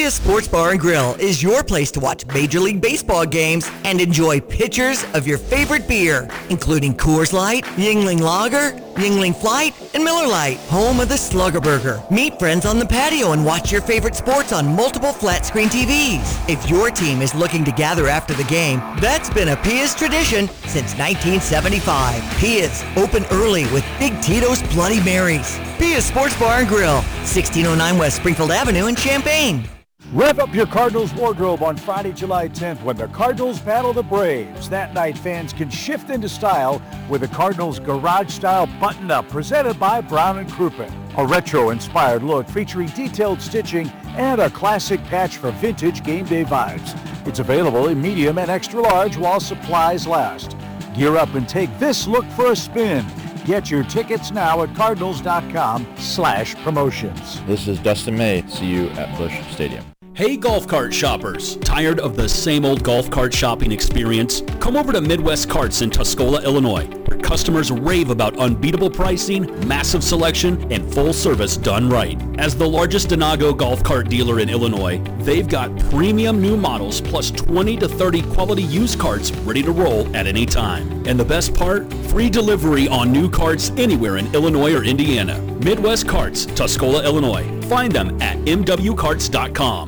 Pia Sports Bar and Grill is your place to watch Major League Baseball games and enjoy pitchers of your favorite beer, including Coors Light, Yuengling Lager, Yuengling Flight, and Miller Lite, home of the Slugger Burger. Meet friends on the patio and watch your favorite sports on multiple flat-screen TVs. If your team is looking to gather after the game, that's been a Pia's tradition since 1975. Pia's, open early with Big Tito's Bloody Marys. Pia's Sports Bar and Grill, 1609 West Springfield Avenue in Champaign. Rev up your Cardinals wardrobe on Friday, July 10th when the Cardinals battle the Braves. That night, fans can shift into style with the Cardinals garage-style button-up presented by Brown & Crouppen. A retro-inspired look featuring detailed stitching and a classic patch for vintage game day vibes. It's available in medium and extra large while supplies last. Gear up and take this look for a spin. Get your tickets now at cardinals.com/promotions. This is Dustin May. See you at Busch Stadium. Hey golf cart shoppers, tired of the same old golf cart shopping experience? Come over to Midwest Carts in Tuscola, Illinois, where customers rave about unbeatable pricing, massive selection, and full service done right. As the largest Denago golf cart dealer in Illinois, they've got premium new models plus 20 to 30 quality used carts ready to roll at any time. And the best part? Free delivery on new carts anywhere in Illinois or Indiana. Midwest Carts, Tuscola, Illinois. Find them at mwcarts.com.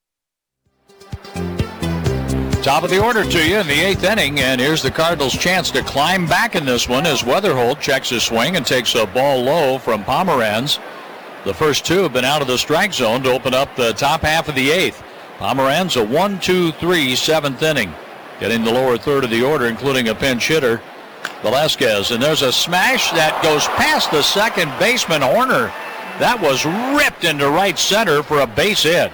Top of the order to you in the 8th inning, and here's the Cardinals' chance to climb back in this one as Weatherholt checks his swing and takes a ball low from Pomeranz. The first two have been out of the strike zone to open up the top half of the 8th. Pomeranz a 1-2-3 7th inning, getting the lower third of the order, including a pinch hitter, Velasquez. And there's a smash that goes past the second baseman, Horner. That was ripped into right center for a base hit.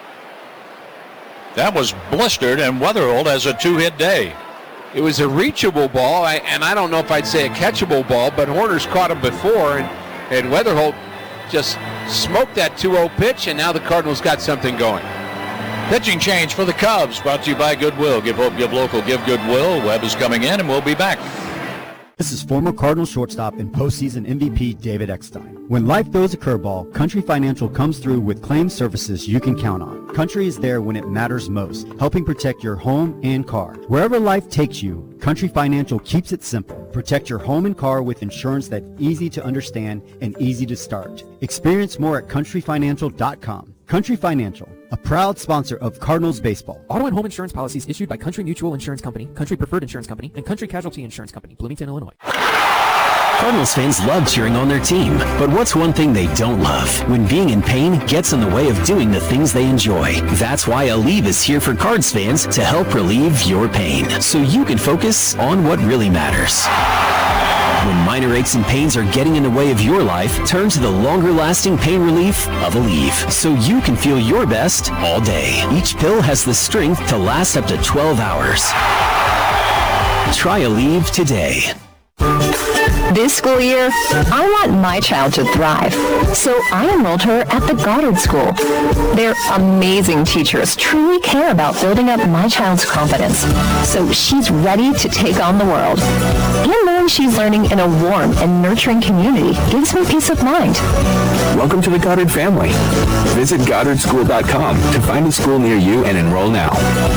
That was blistered, and Weatherholt has a 2-hit day. It was a reachable ball, and I don't know if I'd say a catchable ball, but Horner's caught him before, and Weatherholt just smoked that 2-0 pitch, and now the Cardinals got something going. Pitching change for the Cubs, brought to you by Goodwill. Give hope, give local, give Goodwill. Webb is coming in, and we'll be back. This is former Cardinals shortstop and postseason MVP David Eckstein. When life throws a curveball, Country Financial comes through with claim services you can count on. Country is there when it matters most, helping protect your home and car. Wherever life takes you, Country Financial keeps it simple. Protect your home and car with insurance that's easy to understand and easy to start. Experience more at countryfinancial.com. Country Financial, a proud sponsor of Cardinals baseball. Auto and home insurance policies issued by Country Mutual Insurance Company, Country Preferred Insurance Company, and Country Casualty Insurance Company, Bloomington, Illinois. Cardinals fans love cheering on their team, but what's one thing they don't love? When being in pain gets in the way of doing the things they enjoy. That's why Aleve is here for Cards fans to help relieve your pain, so you can focus on what really matters. When minor aches and pains are getting in the way of your life, turn to the longer-lasting pain relief of Aleve, so you can feel your best all day. Each pill has the strength to last up to 12 hours. Try Aleve today. This school year, I want my child to thrive, so I enrolled her at the Goddard School. Their amazing teachers truly care about building up my child's confidence, so she's ready to take on the world. And knowing she's learning in a warm and nurturing community gives me peace of mind. Welcome to the Goddard family. Visit GoddardSchool.com to find a school near you and enroll now.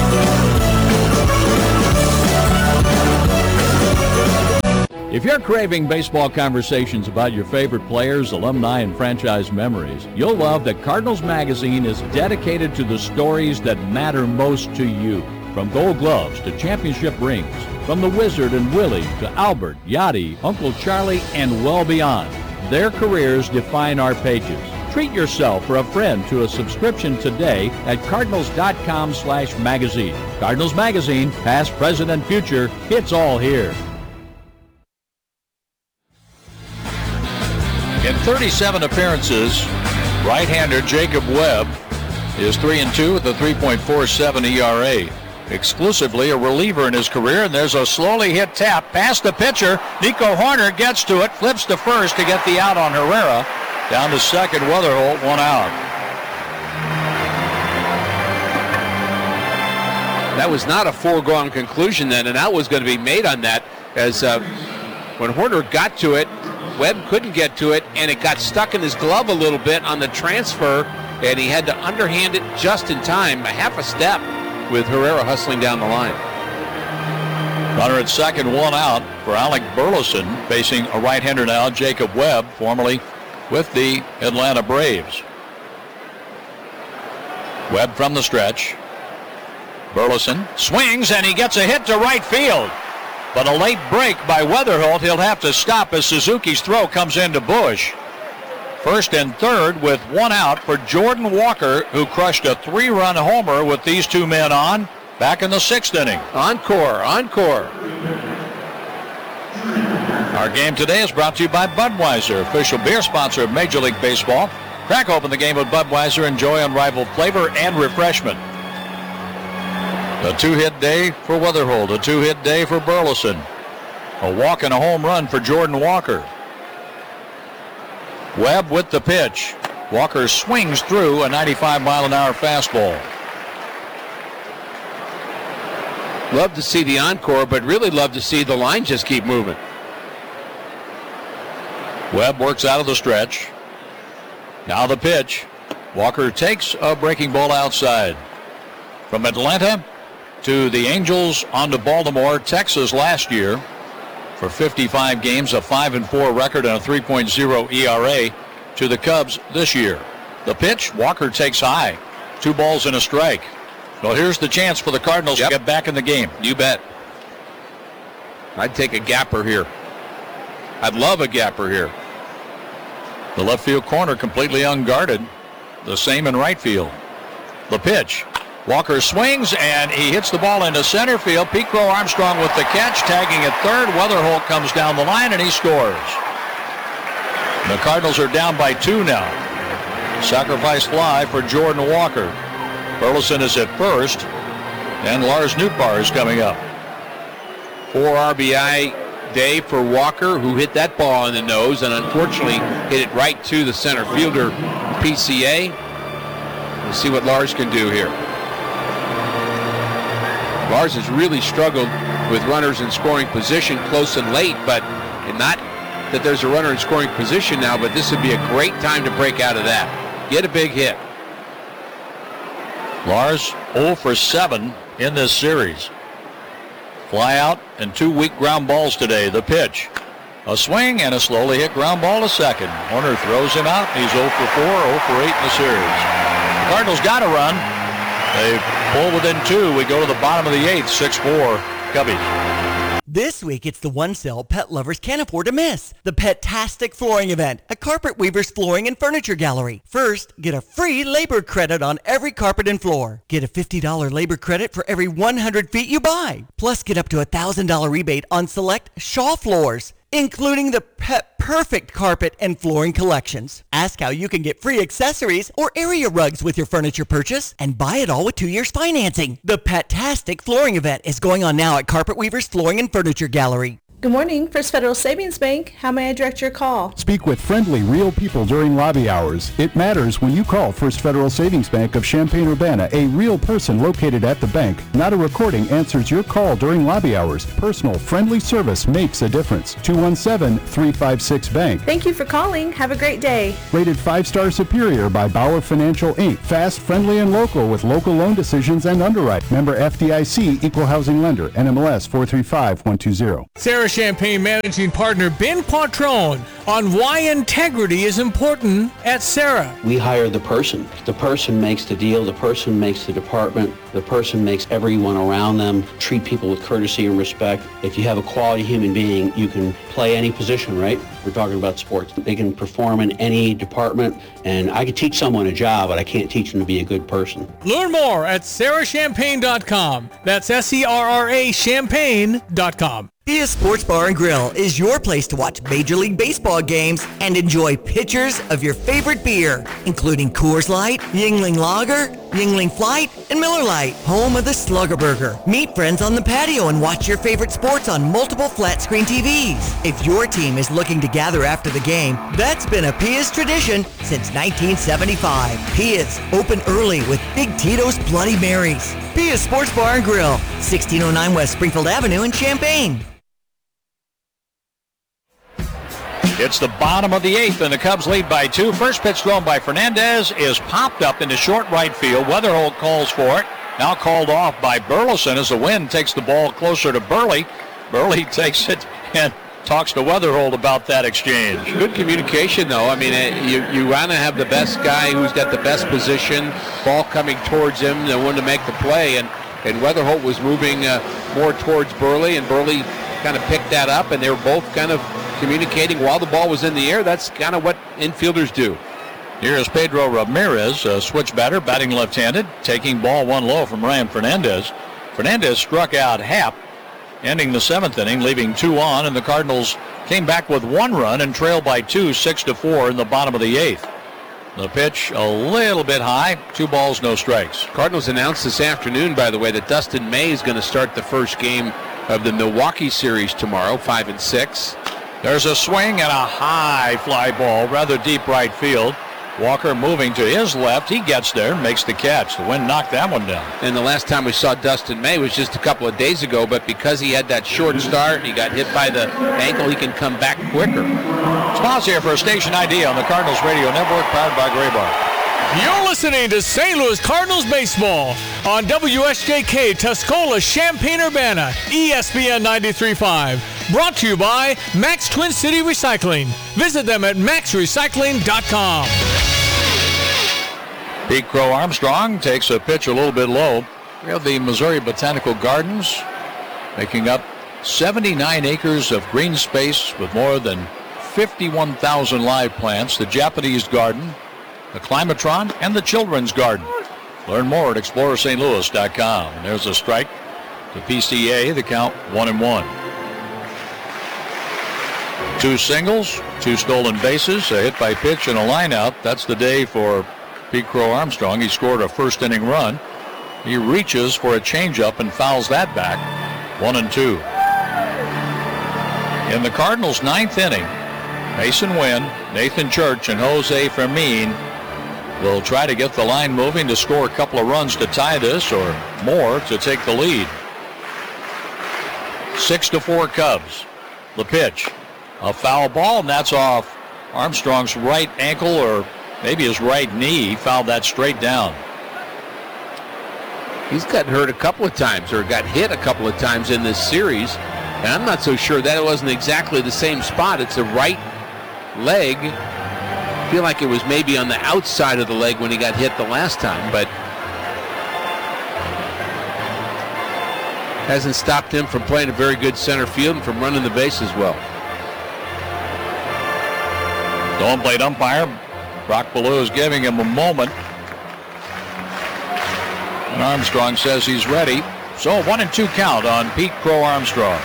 If you're craving baseball conversations about your favorite players, alumni, and franchise memories, you'll love that Cardinals Magazine is dedicated to the stories that matter most to you. From Gold Gloves to championship rings, from the Wizard and Willie to Albert, Yachty, Uncle Charlie, and well beyond. Their careers define our pages. Treat yourself or a friend to a subscription today at cardinals.com/magazine. Cardinals Magazine, past, present, and future, it's all here. In 37 appearances, right-hander Jacob Webb is 3-2 with a 3.47 ERA. Exclusively a reliever in his career, and there's a slowly hit tap past the pitcher. Nico Horner gets to it, flips to first to get the out on Herrera. Down to second, Weatherholt, 1 out. That was not a foregone conclusion then, and that was going to be made on that, as when Horner got to it, Webb couldn't get to it, and it got stuck in his glove a little bit on the transfer, and he had to underhand it just in time, a half a step, with Herrera hustling down the line. Runner at second, one out for Alec Burleson, facing a right-hander now, Jacob Webb, formerly with the Atlanta Braves. Webb from the stretch. Burleson swings, and he gets a hit to right field. But a late break by Weatherholt. He'll have to stop as Suzuki's throw comes into Bush. First and third with one out for Jordan Walker, who crushed a 3-run homer with these two men on back in the 6th inning. Encore. Our game today is brought to you by Budweiser, official beer sponsor of Major League Baseball. Crack open the game with Budweiser. Enjoy unrivaled flavor and refreshment. A 2-hit day for Weatherholt, a 2-hit day for Burleson. A walk and a home run for Jordan Walker. Webb with the pitch. Walker swings through a 95-mile-an-hour fastball. Love to see the encore, but really love to see the line just keep moving. Webb works out of the stretch. Now the pitch. Walker takes a breaking ball outside. From Atlanta to the Angels on to Baltimore, Texas last year for 55 games, a 5-4 record and a 3.0 ERA, to the Cubs this year. The pitch, Walker takes high. 2 balls and a strike. Well, here's the chance for the Cardinals to get back in the game. You bet. I'd take a gapper here. I'd love a gapper here. The left field corner completely unguarded. The same in right field. The pitch. Walker swings, and he hits the ball into center field. Pete Crow Armstrong with the catch, tagging at third. Weatherholt comes down the line, and he scores. The Cardinals are down by 2 now. Sacrifice fly for Jordan Walker. Burleson is at first, and Lars Nootbaar is coming up. 4 RBI day for Walker, who hit that ball in the nose and unfortunately hit it right to the center fielder, PCA. We'll see what Lars can do here. Lars has really struggled with runners in scoring position close and late, but not that there's a runner in scoring position now, but this would be a great time to break out of that. Get a big hit. Lars 0 for 7 in this series. Fly out and 2 weak ground balls today. The pitch. A swing and a slowly hit ground ball to second. Horner throws him out. He's 0 for 4, 0 for 8 in the series. The Cardinals got a run. They pull within 2. We go to the bottom of the 8th, 6-4 Cubbies. This week, it's the one sale pet lovers can't afford to miss. The Pet-tastic Flooring Event at Carpet Weaver's Flooring and Furniture Gallery. First, get a free labor credit on every carpet and floor. Get a $50 labor credit for every 100 feet you buy. Plus, get up to a $1,000 rebate on select Shaw floors, including the Pet Perfect carpet and flooring collections. Ask how you can get free accessories or area rugs with your furniture purchase and buy it all with 2 years financing. The Pet-tastic Flooring Event is going on now at Carpet Weaver's Flooring and Furniture Gallery. Good morning, First Federal Savings Bank. How may I direct your call? Speak with friendly, real people during lobby hours. It matters when you call First Federal Savings Bank of Champaign-Urbana. A real person located at the bank. Not a recording answers your call during lobby hours. Personal, friendly service makes a difference. 217-356-BANK. Thank you for calling. Have a great day. Rated 5-star superior by Bauer Financial, Inc. Fast, friendly, and local with local loan decisions and underwrite. Member FDIC, Equal Housing Lender. NMLS 435120. Sarah Champagne Managing Partner Ben Quattrone on why integrity is important at Sarah. We hire the person. The person makes the deal. The person makes the department. The person makes everyone around them treat people with courtesy and respect. If you have a quality human being, you can play any position, right? We're talking about sports. They can perform in any department, and I could teach someone a job, but I can't teach them to be a good person. Learn more at sarahchampagne.com. That's SERRA champagne.com. Pia Sports Bar and Grill is your place to watch Major League Baseball games and enjoy pitchers of your favorite beer, including Coors Light, Yuengling Lager, Yuengling Flight, and Miller Lite, home of the Slugger Burger. Meet friends on the patio and watch your favorite sports on multiple flat-screen TVs. If your team is looking to gather after the game, that's been a Pia's tradition since 1975. Pia's, open early with Big Tito's Bloody Marys. Pia's Sports Bar and Grill, 1609 West Springfield Avenue in Champaign. It's the bottom of the 8th, and the Cubs lead by 2. First pitch thrown by Fernandez is popped up into short right field. Weatherholt calls for it. Now called off by Burleson as the wind takes the ball closer to Burley. Burley takes it and talks to Weatherholt about that exchange. Good communication, though. I mean, you want to have the best guy who's got the best position, ball coming towards him, the one to make the play, and Weatherholt was moving more towards Burley, and Burley kind of picked that up, and they were both kind of communicating while the ball was in the air. That's kind of what infielders do. Here's Pedro Ramirez, a switch batter, batting left-handed, taking ball 1 low from Ryan Fernandez. Fernandez struck out Happ, ending the 7th inning, leaving 2 on, and the Cardinals came back with 1 run and trailed by 2, 6-4 in the bottom of the 8th. The pitch a little bit high, 2 balls, no strikes. Cardinals announced this afternoon, by the way, that Dustin May is going to start the first game of the Milwaukee series tomorrow, 5-6. There's a swing and a high fly ball, rather deep right field. Walker moving to his left. He gets there, makes the catch. The wind knocked that one down. And the last time we saw Dustin May was just a couple of days ago, but because he had that short start, he got hit by the ankle, he can come back quicker. Spas here for Station ID on the Cardinals Radio Network, powered by Graybar. You're listening to St. Louis Cardinals baseball on WSJK Tuscola, Champaign-Urbana, ESPN 93.5. Brought to you by Max Twin City Recycling. Visit them at maxrecycling.com. Pete Crow Armstrong takes a pitch a little bit low. We have the Missouri Botanical Gardens, making up 79 acres of green space with more than 51,000 live plants. The Japanese Garden, the Climatron, and the Children's Garden. Learn more at ExplorerSt.Louis.com. And there's a strike to PCA, the count 1-1. 2 singles, 2 stolen bases, a hit by pitch, and a line out. That's the day for Pete Crow Armstrong. He scored a first inning run. He reaches for a changeup and fouls that back. 1-2. In the Cardinals' 9th inning, Mason Wynn, Nathan Church, and Jose Fermin will try to get the line moving to score a couple of runs to tie this, or more to take the lead. 6-4 Cubs. The pitch. A foul ball, and that's off Armstrong's right ankle, or maybe his right knee. He fouled that straight down. He's gotten hurt a couple of times, or got hit a couple of times in this series, and I'm not so sure that it wasn't exactly the same spot. It's the right leg. I feel like it was maybe on the outside of the leg when he got hit the last time, but hasn't stopped him from playing a very good center field and from running the bases well. The home plate umpire, Brock Ballou, is giving him a moment. And Armstrong says he's ready. So 1-2 count on Pete Crow Armstrong.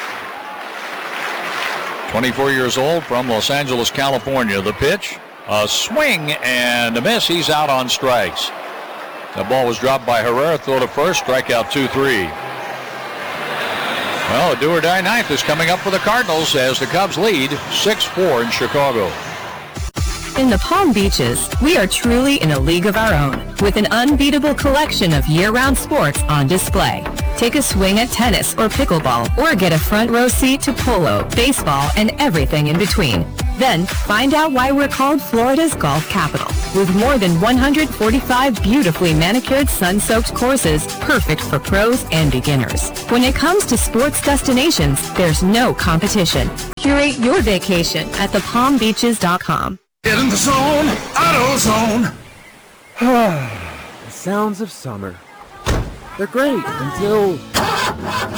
24 years old, from Los Angeles, California. The pitch, a swing and a miss. He's out on strikes. The ball was dropped by Herrera. Throw to first, strikeout 2-3. Well, a do-or-die ninth is coming up for the Cardinals as the Cubs lead 6-4 in Chicago. In the Palm Beaches, we are truly in a league of our own, with an unbeatable collection of year-round sports on display. Take a swing at tennis or pickleball, or get a front row seat to polo, baseball, and everything in between. Then, find out why we're called Florida's golf capital, with more than 145 beautifully manicured sun-soaked courses, perfect for pros and beginners. When it comes to sports destinations, there's no competition. Curate your vacation at thepalmbeaches.com. Get in the zone, AutoZone. The sounds of summer. They're great until